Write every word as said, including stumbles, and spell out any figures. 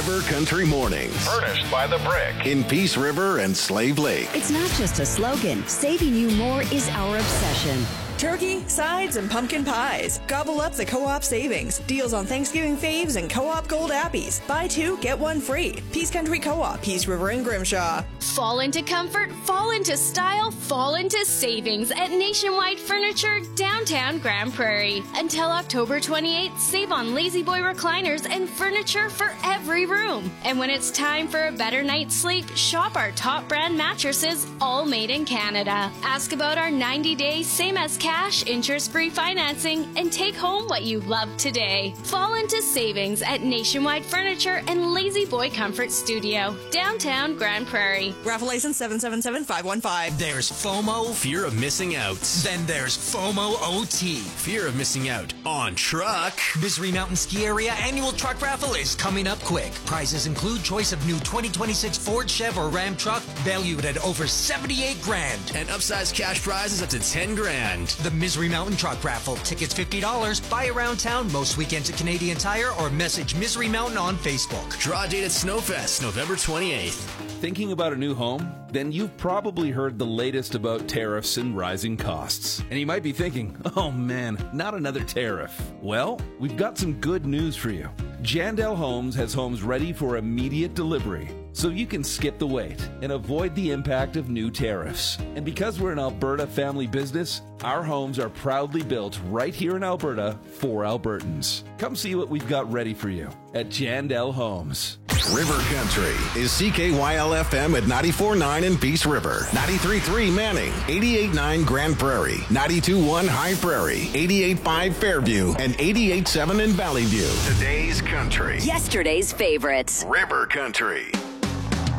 River Country Mornings. Furnished by The Brick. In Peace River and Slave Lake. It's not just a slogan. Saving you more is our obsession. Turkey, sides, and pumpkin pies. Gobble up the Co-op savings. Deals on Thanksgiving faves and Co-op Gold Appies. Buy two, get one free. Peace Country Co-op, Peace River and Grimshaw. Fall into comfort, fall into style, fall into savings at Nationwide Furniture, downtown Grand Prairie. Until October twenty-eighth, save on Lazy Boy recliners and furniture for every room. And when it's time for a better night's sleep, shop our top brand mattresses, all made in Canada. Ask about our ninety-day same as cash, interest-free financing, and take home what you love today. Fall into savings at Nationwide Furniture and Lazy Boy Comfort Studio, downtown Grand Prairie. Raffle license seven seven seven five one five. There's FOMO, fear of missing out. Then there's FOMO O T, fear of missing out on truck. Misery Mountain Ski Area annual truck raffle is coming up quick. Prizes include choice of new twenty twenty-six Ford, Chev, or Ram truck valued at over seventy-eight grand. And upsized cash prizes up to ten grand. The Misery Mountain Truck Raffle. Tickets fifty dollars. Buy around town most weekends at Canadian Tire or message Misery Mountain on Facebook. Draw date at Snowfest, November twenty-eighth. Thinking about a new home? Then you've probably heard the latest about tariffs and rising costs. And you might be thinking, oh man, not another tariff. Well, we've got some good news for you. Jandel Homes has homes ready for immediate delivery, so you can skip the wait and avoid the impact of new tariffs. And because we're an Alberta family business, our homes are proudly built right here in Alberta for Albertans. Come see what we've got ready for you at Jandel Homes. River Country is C K Y L F M at ninety-four point nine in Peace River, ninety-three point three Manning, eighty-eight point nine Grand Prairie, ninety-two point one High Prairie, eighty-eight point five Fairview, and eighty-eight point seven in Valley View. Today's country. Yesterday's favorites. River Country.